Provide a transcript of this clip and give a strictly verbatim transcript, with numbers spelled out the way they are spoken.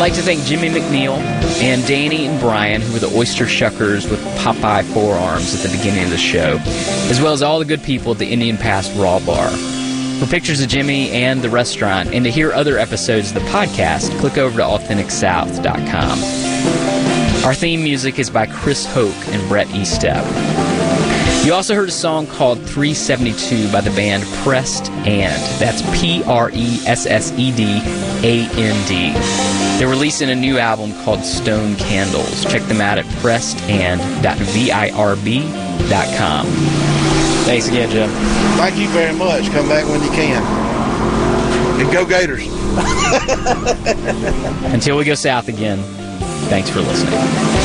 like to thank Jimmy McNeil and Danny and Brian, who were the oyster shuckers with Popeye forearms at the beginning of the show, as well as all the good people at the Indian Pass Raw Bar. For pictures of Jimmy and the restaurant, and to hear other episodes of the podcast, click over to authentic south dot com. Our theme music is by Chris Hoke and Brett Estep. You also heard a song called three seventy-two by the band Pressed And. That's P R E S S E D A N D. They're releasing a new album called Stone Candles. Check them out at pressedand dot virb dot com. Thanks again, Jim. Thank you very much. Come back when you can. And go Gators. Until we go south again, thanks for listening.